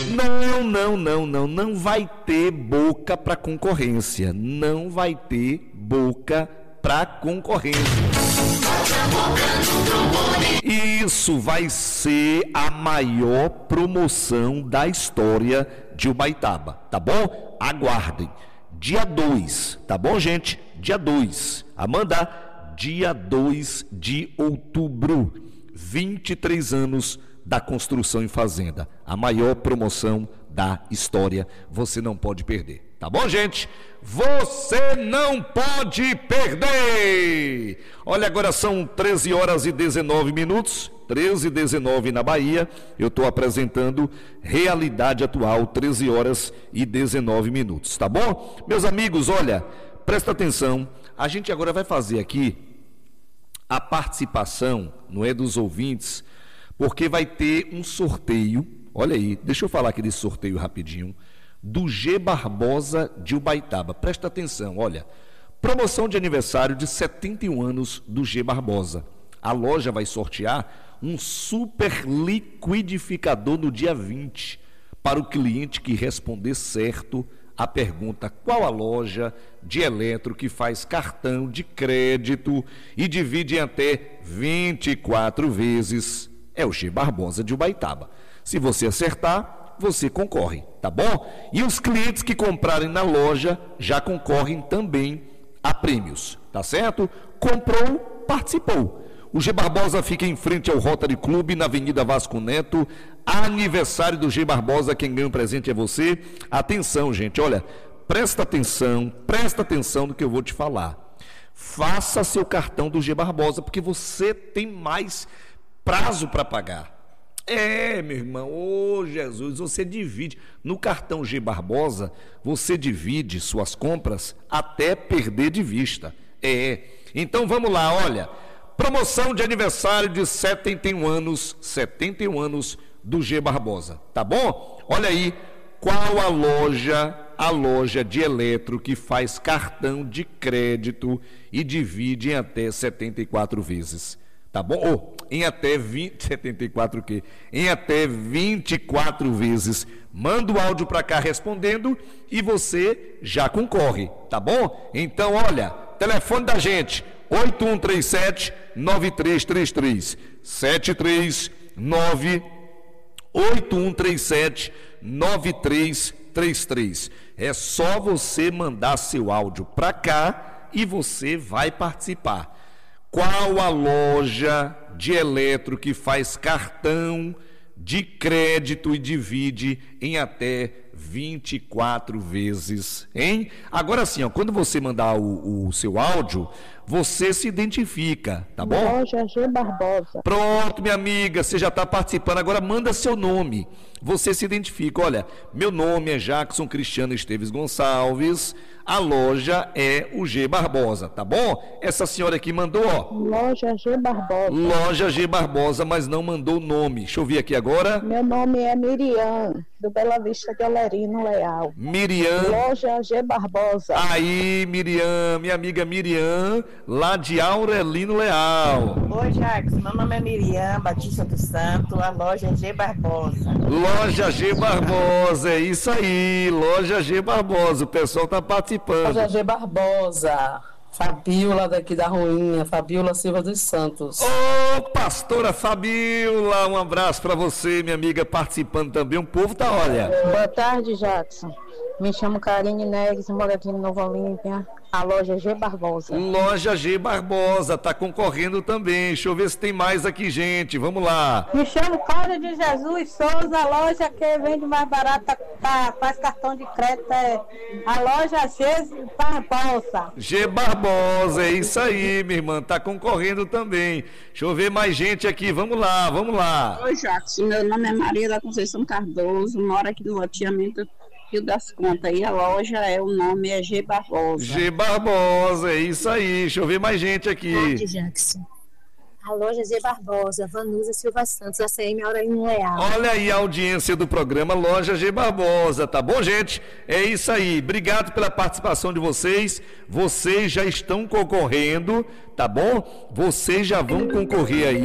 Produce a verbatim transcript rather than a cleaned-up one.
Não, não, não, não, não vai ter boca para concorrência. Não vai ter boca para concorrência. Isso vai ser a maior promoção da história de Ubaitaba, tá bom? Aguardem. Dia dois, tá bom, gente? Dia dois. Amanda, dia dois de outubro. vinte e três anos da construção em fazenda. A maior promoção da história. Você não pode perder. Tá bom, gente? Você não pode perder! Olha, agora são treze horas e dezenove minutos. treze e dezenove na Bahia. Eu estou apresentando Realidade Atual, treze horas e dezenove minutos. Tá bom? Meus amigos, olha, presta atenção. A gente agora vai fazer aqui a participação, não é, dos ouvintes, porque vai ter um sorteio. Olha aí, deixa eu falar aqui desse sorteio rapidinho, do G Barbosa de Ubaitaba. Presta atenção, olha, promoção de aniversário de setenta e um anos do G Barbosa. A loja vai sortear um super liquidificador no dia vinte, para o cliente que responder certo a pergunta: qual a loja de eletro que faz cartão de crédito e divide em até vinte e quatro vezes? É o G Barbosa de Ubaitaba. Se você acertar, você concorre, tá bom? E os clientes que comprarem na loja já concorrem também a prêmios, tá certo? Comprou, participou. O G Barbosa fica em frente ao Rotary Clube, na Avenida Vasco Neto. Aniversário do G Barbosa, quem ganha um presente é você. Atenção, gente, olha, presta atenção, presta atenção no que eu vou te falar. Faça seu cartão do G Barbosa, porque você tem mais prazo para pagar. É, meu irmão, ô Jesus, você divide. No cartão G Barbosa, você divide suas compras até perder de vista. É, então vamos lá, olha. Promoção de aniversário de setenta e um anos, setenta e um anos do G Barbosa, tá bom? Olha aí, qual a loja, a loja de eletro que faz cartão de crédito e divide em até setenta e quatro vezes, tá bom? Ou oh, em até vinte, setenta e quatro o quê? Em até vinte e quatro vezes. Manda o áudio para cá respondendo e você já concorre, tá bom? Então, olha, telefone da gente, oito um três sete, nove três três três, sete três nove, oito um três sete, nove três três três. É só você mandar seu áudio para cá e você vai participar. Qual a loja de eletro que faz cartão de crédito e divide em até vinte e quatro vezes, hein? Agora sim, ó, quando você mandar o, o seu áudio, você se identifica, tá bom? Loja G Barbosa. Pronto, minha amiga, você já está participando. Agora manda seu nome, você se identifica. Olha, meu nome é Jackson Cristiano Esteves Gonçalves, a loja é o G Barbosa, tá bom? Essa senhora aqui mandou, ó. Loja G Barbosa. Loja G Barbosa, mas não mandou o nome. Deixa eu ver aqui agora. Meu nome é Miriam, do Bela Vista de Alerino Leal. Miriam. Loja G Barbosa. Aí, Miriam, minha amiga Miriam, lá de Aurelino Leal. Oi, Jackson, meu nome é Miriam Batista do Santo, a loja G Barbosa. Loja G Barbosa, é isso aí, loja G Barbosa, o pessoal tá participando. Loja G Barbosa, Fabiola daqui da Ruinha, Fabiola Silva dos Santos. Ô, pastora Fabiola, um abraço para você, minha amiga, participando também. O povo tá, olha. Boa tarde, Jackson. Me chamo Karine Neves, moro aqui em Nova Olímpia. A loja G Barbosa. Loja G Barbosa, tá concorrendo também. Deixa eu ver se tem mais aqui, gente. Vamos lá. Me chamo Cláudia de Jesus Souza, a loja que vende mais barata, tá, faz cartão de crédito, é a loja G Barbosa. G Barbosa, é isso aí, minha irmã, tá concorrendo também. Deixa eu ver mais gente aqui, vamos lá, vamos lá. Oi, Jackson, meu nome é Maria da Conceição Cardoso, moro aqui no loteamento Rio das Contas, e a loja, é o nome é G Barbosa. G Barbosa, é isso aí, deixa eu ver mais gente aqui. Boa tarde, Jackson. A loja G Barbosa, Vanusa Silva Santos, A C M Aurelino Leal. Olha aí a audiência do programa Loja G Barbosa, tá bom, gente? É isso aí, obrigado pela participação de vocês, vocês já estão concorrendo, tá bom? Vocês já vão concorrer aí.